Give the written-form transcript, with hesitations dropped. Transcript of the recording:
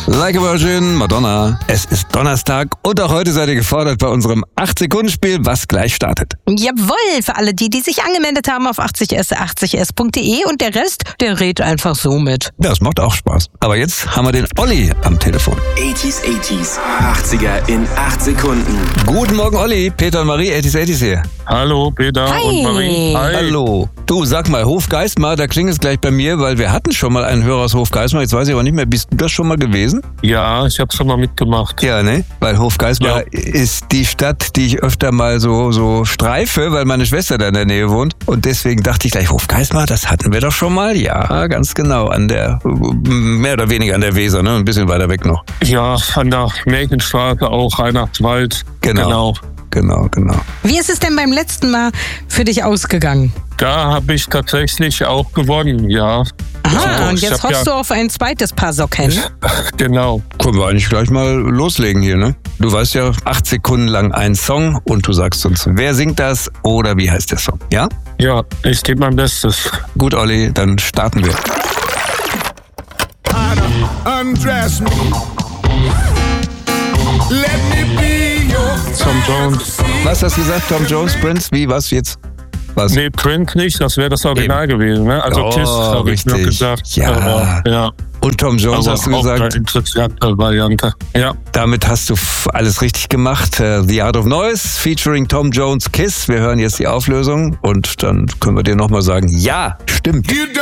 Like a Virgin, Madonna. Es ist Donnerstag und auch heute seid ihr gefordert bei unserem 8-Sekunden-Spiel, was gleich startet. Jawohl, für alle die sich angemeldet haben auf 80s80s.de und der Rest, der redet einfach so mit. Das macht auch Spaß. Aber jetzt haben wir den Olli am Telefon. 80s, 80er in 8 Sekunden. Guten Morgen, Olli. Peter und Marie, 80s hier. Hallo, Peter Hi. und Marie. Hi. Hallo. Du, sag mal, Hofgeismar, da klingt es gleich bei mir, weil wir hatten schon mal einen Hörer aus Hofgeismar. Jetzt weiß ich aber nicht mehr, bist du das schon mal gewesen? Ja, ich habe schon mal mitgemacht. Ja, ne? Weil Hofgeismar ist die Stadt, die ich öfter mal so streife, weil meine Schwester da in der Nähe wohnt. Und deswegen dachte ich gleich, Hofgeismar, das hatten wir doch schon mal. Ja, ganz genau. Mehr oder weniger an der Weser, ne? Ein bisschen weiter weg noch. Ja, an der Märchenstraße auch, Reinhardtswald. Genau. Wie ist es denn beim letzten Mal für dich ausgegangen? Da habe ich tatsächlich auch gewonnen, ja. Aha, und ich jetzt hab hoffst du auf ein zweites Paar Socken. Genau. Können wir eigentlich gleich mal loslegen hier, ne? Du weißt ja, 8 Sekunden lang ein Song und du sagst uns, wer singt das oder wie heißt der Song, ja? Ja, ich gebe mein Bestes. Gut, Olli, dann starten wir. Undress me. Let me be your Tom Jones. Was hast du gesagt, Tom Jones, Prince? Wie, was jetzt? Was? Nee, Prince nicht, das wäre das Original gewesen, ne? Also Kiss habe ich noch richtig. gesagt. Ja. Aber, ja. Und Tom Jones Aber hast du auch gesagt? eine interessante Variante. Ja. Damit hast du alles richtig gemacht. The Art of Noise featuring Tom Jones, Kiss. Wir hören jetzt die Auflösung und dann können wir dir nochmal sagen, ja, stimmt. You